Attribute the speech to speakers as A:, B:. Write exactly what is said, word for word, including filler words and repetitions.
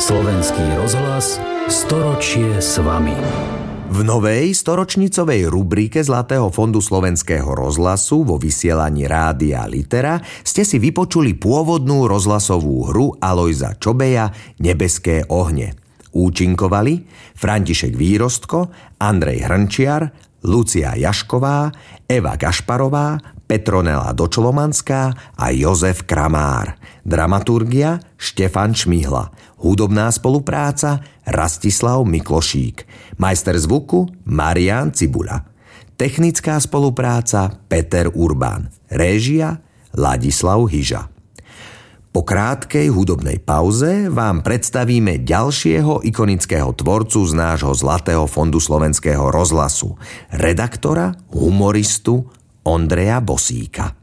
A: Slovenský rozhlas storočie s vami.
B: V novej storočnicovej rubrike Zlatého fondu Slovenského rozhlasu vo vysielaní Rádia Litera ste si vypočuli pôvodnú rozhlasovú hru Alojza Čobeja Nebeské ohne. Účinkovali František Výrostko, Andrej Hrnčiar, Lucia Jašková, Eva Gašparová, Petronela Dočlomanská a Jozef Kramár. Dramaturgia Štefan Šmihla. Hudobná spolupráca Rastislav Miklošík. Majster zvuku Marián Cibuľa. Technická spolupráca Peter Urbán. Réžia Ladislav Hyža. Po krátkej hudobnej pauze vám predstavíme ďalšieho ikonického tvorcu z nášho Zlatého fondu Slovenského rozhlasu, redaktora, humoristu Ondreja Bosíka.